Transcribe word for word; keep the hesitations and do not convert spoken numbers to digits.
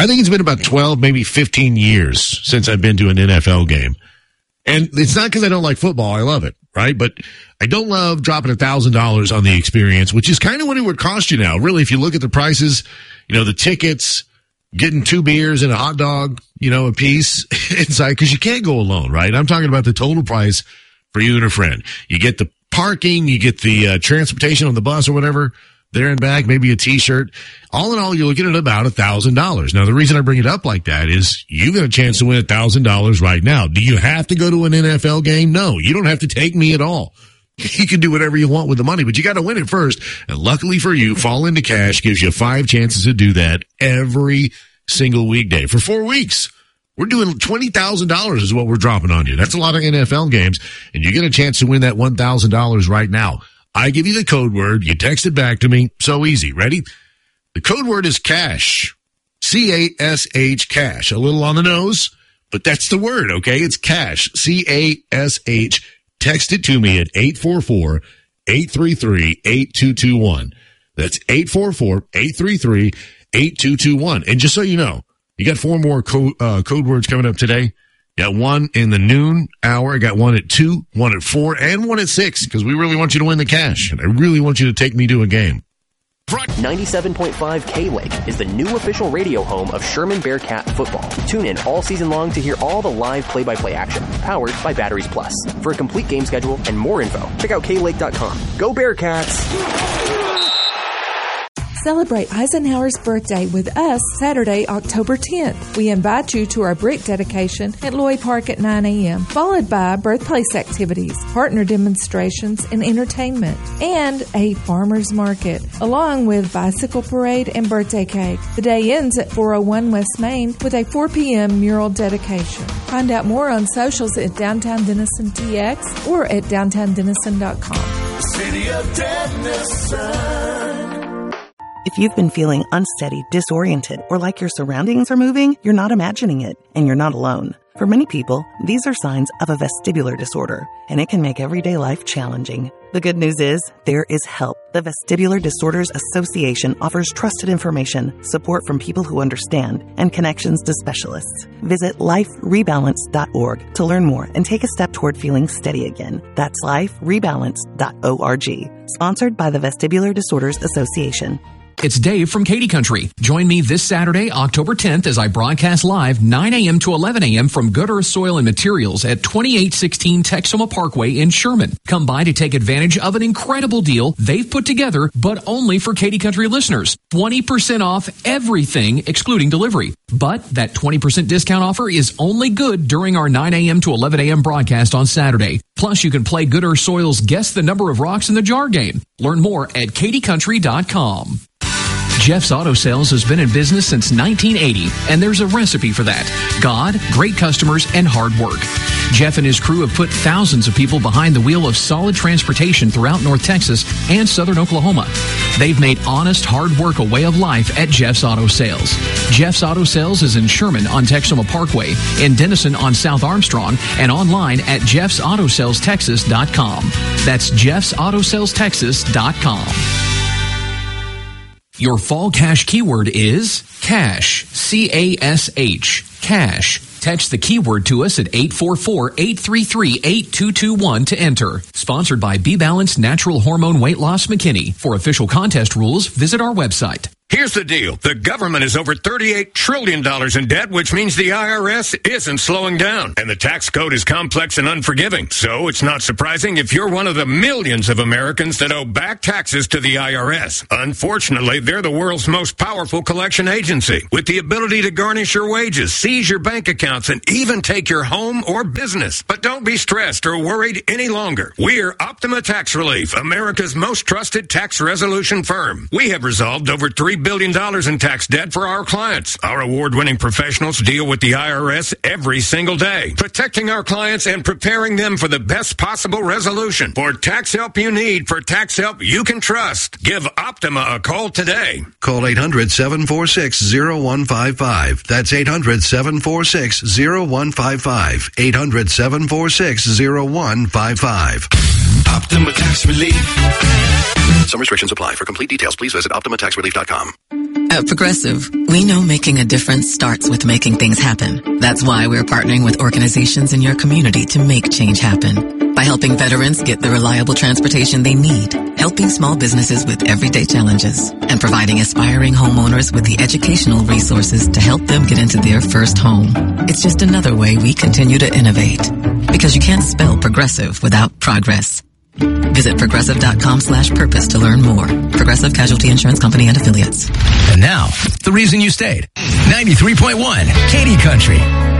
I think it's been about twelve, maybe fifteen years since I've been to an N F L game. And it's not because I don't like football. I love it, right? But I don't love dropping one thousand dollars on the experience, which is kind of what it would cost you now. Really, if you look at the prices, you know, the tickets, getting two beers and a hot dog, you know, a piece inside, because you can't go alone, right? I'm talking about the total price for you and a friend. You get the parking, you get the uh, transportation on the bus or whatever, there and back, maybe a T-shirt. All in all, you're looking at about one thousand dollars. Now, the reason I bring it up like that is you got a chance to win one thousand dollars right now. Do you have to go to an N F L game? No, you don't have to take me at all. You can do whatever you want with the money, but you got to win it first. And luckily for you, Fall Into Cash gives you five chances to do that every single weekday for four weeks. We're doing twenty thousand dollars is what we're dropping on you. That's a lot of N F L games, and you get a chance to win that one thousand dollars right now. I give you the code word. You text it back to me. So easy. Ready? The code word is cash. C A S H, cash. A little on the nose, but that's the word, okay? It's cash. C A S H. Text it to me at eight four four, eight three three, eight two two one. That's eight four four, eight three three, eight two two one. And just so you know, you got four more code, uh, code words coming up today. You got one in the noon hour. I got one at two, one at four, and one at six, because we really want you to win the cash. And I really want you to take me to a game. ninety-seven point five K-Lake is the new official radio home of Sherman Bearcat football. Tune in all season long to hear all the live play-by-play action, powered by Batteries Plus. For a complete game schedule and more info, check out K Lake dot com. Go Bearcats! Celebrate Eisenhower's birthday with us Saturday, October tenth. We invite you to our brick dedication at Loy Park at nine a.m., followed by birthplace activities, partner demonstrations, and entertainment, and a farmer's market, along with bicycle parade and birthday cake. The day ends at four oh one West Main with a four p.m. mural dedication. Find out more on socials at Downtown Denison T X or at downtown denison dot com. City of Denison. If you've been feeling unsteady, disoriented, or like your surroundings are moving, you're not imagining it, and you're not alone. For many people, these are signs of a vestibular disorder, and it can make everyday life challenging. The good news is, there is help. The Vestibular Disorders Association offers trusted information, support from people who understand, and connections to specialists. Visit life rebalance dot org to learn more and take a step toward feeling steady again. That's life rebalance dot org. Sponsored by the Vestibular Disorders Association. It's Dave from Katy Country. Join me this Saturday, October tenth, as I broadcast live nine a.m. to eleven a.m. from Good Earth Soil and Materials at twenty-eight sixteen Texoma Parkway in Sherman. Come by to take advantage of an incredible deal they've put together, but only for Katy Country listeners. twenty percent off everything, excluding delivery. But that twenty percent discount offer is only good during our nine a.m. to eleven a.m. broadcast on Saturday. Plus, you can play Good Earth Soil's Guess the Number of Rocks in the Jar game. Learn more at katy country dot com. Jeff's Auto Sales has been in business since nineteen eighty, and there's a recipe for that. God, great customers, and hard work. Jeff and his crew have put thousands of people behind the wheel of solid transportation throughout North Texas and southern Oklahoma. They've made honest, hard work a way of life at Jeff's Auto Sales. Jeff's Auto Sales is in Sherman on Texoma Parkway, in Denison on South Armstrong, and online at jeffs auto sales texas dot com. That's jeffs auto sales texas dot com. Your fall cash keyword is cash. C A S H. Cash. Text the keyword to us at eight four four, eight three three, eight two two one to enter. Sponsored by B-Balance Natural Hormone Weight Loss McKinney. For official contest rules, visit our website. Here's the deal. The government is over thirty-eight trillion dollars in debt, which means the I R S isn't slowing down. And the tax code is complex and unforgiving. So it's not surprising if you're one of the millions of Americans that owe back taxes to the I R S. Unfortunately, they're the world's most powerful collection agency, with the ability to garnish your wages, seize your bank accounts, and even take your home or business. But don't be stressed or worried any longer. We're Optima Tax Relief, America's most trusted tax resolution firm. We have resolved over three billion dollars in tax debt for our clients. Our award-winning professionals deal with the I R S every single day, protecting our clients and preparing them for the best possible resolution. For tax help you need, for tax help you can trust, give Optima a call today. Call eight hundred, seven four six, zero one five five. That's eight hundred, seven four six, zero one five five. eight hundred, seven four six, zero one five five. Optima Tax Relief. Some restrictions apply. For complete details, please visit optima tax relief dot com. At Progressive, we know making a difference starts with making things happen. That's why we're partnering with organizations in your community to make change happen. By helping veterans get the reliable transportation they need, helping small businesses with everyday challenges, and providing aspiring homeowners with the educational resources to help them get into their first home. It's just another way we continue to innovate. Because you can't spell progressive without progress. Visit progressive.com slash purpose to learn more. Progressive Casualty Insurance Company and Affiliates. And now, the reason you stayed. ninety-three point one, Katy Country.